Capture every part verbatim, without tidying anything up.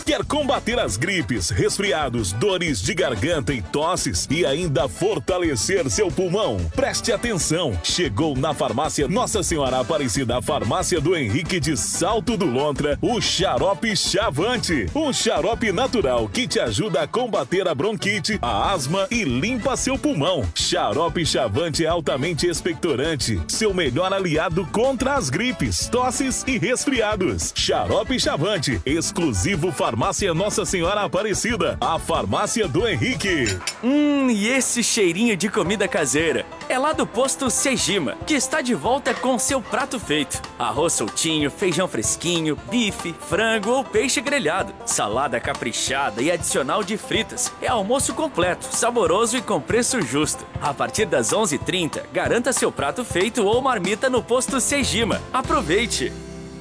Quer combater as gripes, resfriados, dores de garganta e tosses e ainda fortalecer seu pulmão? Preste atenção! Chegou na farmácia Nossa Senhora Aparecida, farmácia do Henrique de Salto do Lontra, o xarope Chavante. Um xarope natural que te ajuda a combater a bronquite, a asma e limpa seu pulmão. Xarope Chavante é altamente expectorante, seu melhor aliado contra as gripes, tosses e resfriados. Xarope Chavante, exclusivo Farmácia Nossa Senhora Aparecida, a farmácia do Henrique. Hum, e esse cheirinho de comida caseira? É lá do posto Sejima, que está de volta com seu prato feito. Arroz soltinho, feijão fresquinho, bife, frango ou peixe grelhado, salada caprichada e adicional de fritas. É almoço completo, saboroso e com preço justo. A partir das onze e trinta, garanta seu prato feito ou marmita no posto Sejima. Aproveite!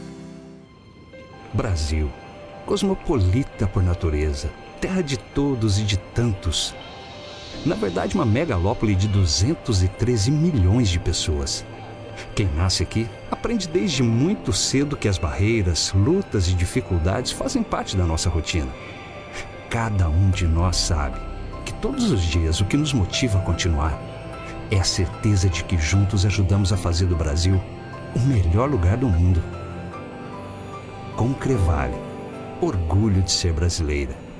Brasil, cosmopolita por natureza, terra de todos e de tantos. Na verdade, uma megalópole de duzentos e treze milhões de pessoas. Quem nasce aqui aprende desde muito cedo que as barreiras, lutas e dificuldades fazem parte da nossa rotina. Cada um de nós sabe que todos os dias o que nos motiva a continuar é a certeza de que juntos ajudamos a fazer do Brasil o melhor lugar do mundo. Concrevale, orgulho de ser brasileira.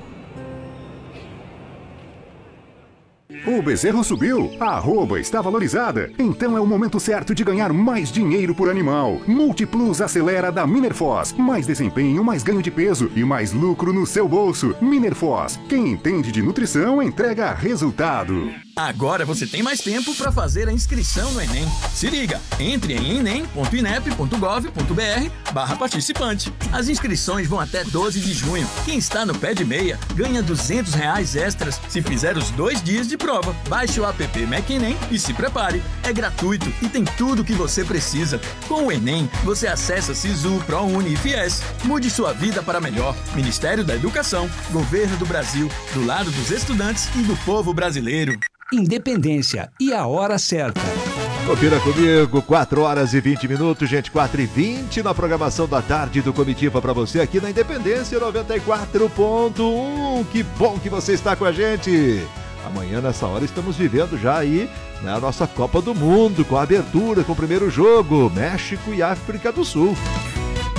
O bezerro subiu, a arroba está valorizada, então é o momento certo de ganhar mais dinheiro por animal. Multiplus acelera da Minerfoz. Mais desempenho, mais ganho de peso e mais lucro no seu bolso. Minerfoz, quem entende de nutrição entrega resultado. Agora você tem mais tempo para fazer a inscrição no Enem. Se liga, entre em enem ponto inep ponto gov ponto br barra participante. As inscrições vão até doze de junho. Quem está no pé de meia ganha duzentos reais extras se fizer os dois dias de prova. Baixe o app Mac Enem e se prepare. É gratuito e tem tudo o que você precisa. Com o Enem, você acessa Sisu, ProUni e Fies. Mude sua vida para melhor. Ministério da Educação, Governo do Brasil, do lado dos estudantes e do povo brasileiro. Independência e a hora certa. Confira comigo, quatro horas e vinte minutos, gente, quatro e vinte na programação da tarde do Comitiva para você aqui na Independência noventa e quatro ponto um. Que bom que você está com a gente. Amanhã, nessa hora, estamos vivendo já aí, né, a nossa Copa do Mundo, com a abertura, com o primeiro jogo, México e África do Sul.